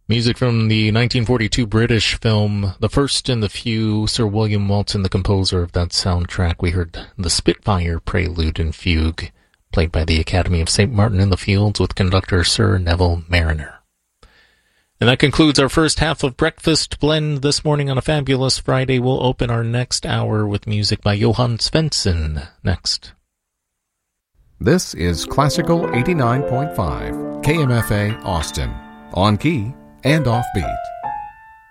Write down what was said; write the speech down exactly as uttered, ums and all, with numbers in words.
Music from the nineteen forty-two British film, The First and the Few. Sir William Walton, the composer of that soundtrack. We heard the Spitfire Prelude and Fugue, played by the Academy of Saint Martin in the Fields with conductor Sir Neville Marriner. And that concludes our first half of Breakfast Blend this morning on a fabulous Friday. We'll open our next hour with music by Johann Svensson next. This is Classical eighty-nine point five, K M F A Austin, on key and offbeat.